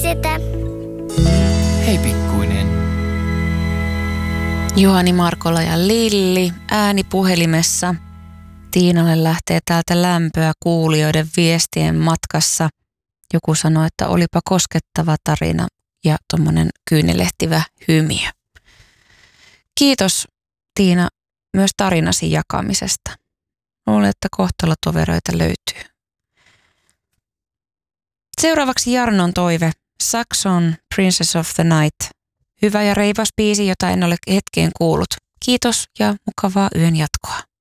sitä. Hei pikkuinen. Juhani, Markola ja Lilli ääni puhelimessa. Tiinalle lähtee täältä lämpöä kuulijoiden viestien matkassa. Joku sanoi, että olipa koskettava tarina ja tommonen kyynelehtivä hymiö. Kiitos Tiina myös tarinasi jakamisesta. Luulen, että kohtalotovereita löytyy. Seuraavaksi Jarnon toive. Saxon Princess of the Night. Hyvä ja reipas biisi, jota en ole hetkeen kuullut. Kiitos ja mukavaa yön jatkoa.